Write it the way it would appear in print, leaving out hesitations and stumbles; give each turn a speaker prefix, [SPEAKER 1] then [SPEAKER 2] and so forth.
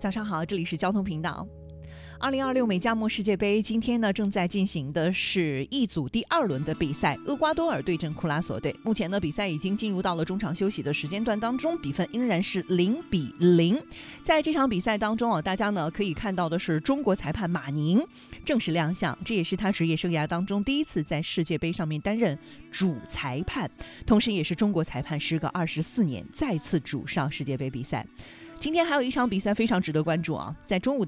[SPEAKER 1] 早上好，这里是交通频道。2026美加墨世界杯今天呢正在进行的是一组第2轮的比赛，厄瓜多尔对阵库拉索队。目前呢比赛已经进入到了中场休息的时间段当中，比分仍然是0-0。在这场比赛当中大家呢可以看到的是中国裁判马宁正式亮相，这也是他职业生涯当中第一次在世界杯上面担任主裁判，同时也是中国裁判时隔24年再次主上世界杯比赛。今天还有一场比赛非常值得关注在中午